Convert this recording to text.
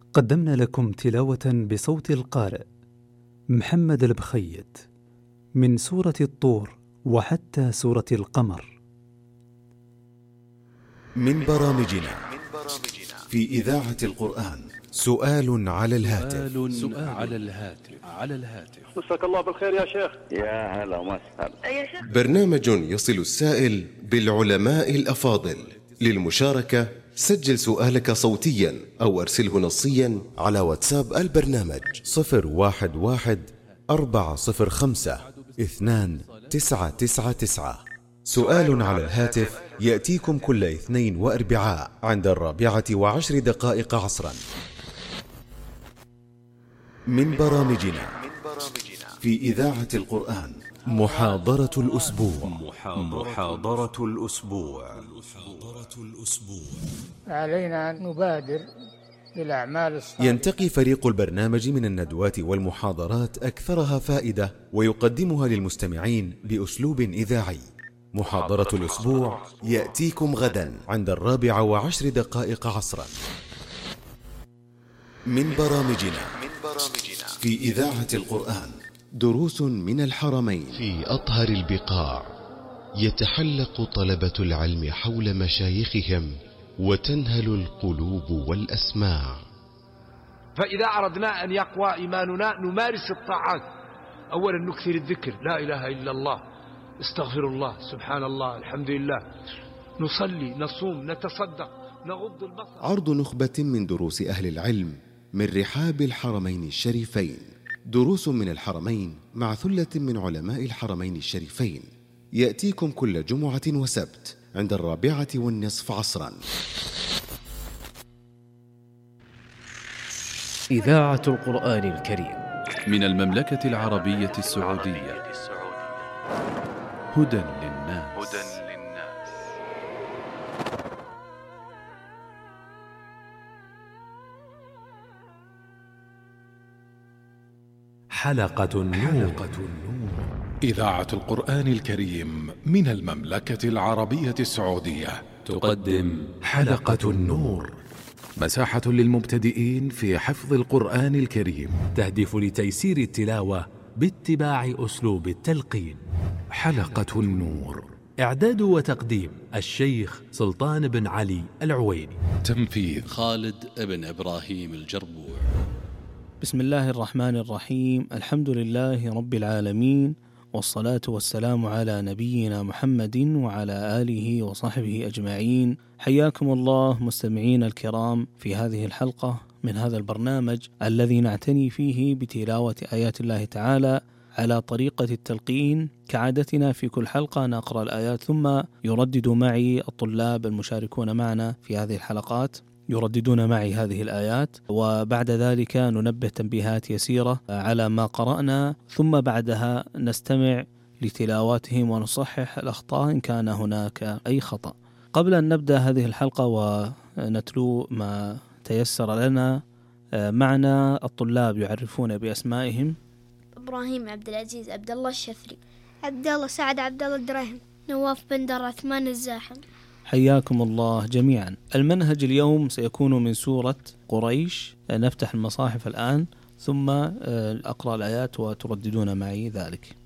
قدمنا لكم تلاوة بصوت القارئ محمد البخيت من سورة الطور وحتى سورة القمر. من برامجنا في إذاعة القرآن سؤال على الهاتف. مساك الله بالخير يا شيخ. يا هلا وسهلا. برنامج يصل السائل بالعلماء الأفاضل. للمشاركة سجل سؤالك صوتيا أو أرسله نصيا على واتساب البرنامج 011-405-2999. سؤال على الهاتف يأتيكم كل اثنين وأربعاء عند 4:10 عصرا. من برامجنا في إذاعة القرآن محاضرة الأسبوع. علينا أن نبادر بالأعمال الصالحة. ينتقي فريق البرنامج من الندوات والمحاضرات أكثرها فائدة ويقدمها للمستمعين بأسلوب إذاعي. محاضرة الأسبوع يأتيكم غدا عند 4:10 عصرا. من برامجنا في إذاعة القرآن دروس من الحرمين. في أطهر البقاع يتحلق طلبة العلم حول مشايخهم وتنهل القلوب والأسماع. فإذا أردنا أن يقوى إيماننا نمارس الطاعات. أولا نكثر الذكر، لا إله إلا الله، استغفر الله، سبحان الله، الحمد لله، نصلي، نصوم، نتصدق، نغض البصر. عرض نخبة من دروس أهل العلم من رحاب الحرمين الشريفين. دروس من الحرمين مع ثلة من علماء الحرمين الشريفين يأتيكم كل جمعة وسبت عند 4:20 عصرا. إذاعة القرآن الكريم من المملكة العربية السعودية. هدى للناس. حلقة النور. إذاعة القرآن الكريم من المملكة العربية السعودية تقدم حلقة النور، مساحة للمبتدئين في حفظ القرآن الكريم، تهدف لتيسير التلاوة باتباع أسلوب التلقين. حلقة النور، إعداد وتقديم الشيخ سلطان بن علي العويني، تنفيذ خالد بن إبراهيم الجربوع. بسم الله الرحمن الرحيم. الحمد لله رب العالمين، والصلاة والسلام على نبينا محمد وعلى آله وصحبه أجمعين. حياكم الله مستمعين الكرام في هذه الحلقة من هذا البرنامج الذي نعتني فيه بتلاوة آيات الله تعالى على طريقة التلقين. كعادتنا في كل حلقة نقرأ الآيات ثم يردد معي الطلاب المشاركون معنا في هذه الحلقات، يرددون معي هذه الآيات، وبعد ذلك ننبه تنبيهات يسيرة على ما قرأنا، ثم بعدها نستمع لتلاواتهم ونصحح الأخطاء إن كان هناك أي خطأ. قبل أن نبدأ هذه الحلقة ونتلو ما تيسر لنا، معنا الطلاب يعرفون بأسمائهم. إبراهيم عبد العزيز عبد الله الشثري، عبد الله سعد عبد الله الدراهم، نواف بندر عثمان الزاحم. حياكم الله جميعا. المنهج اليوم سيكون من سورة قريش. نفتح المصاحف الآن ثم أقرأ الآيات وترددون معي ذلك.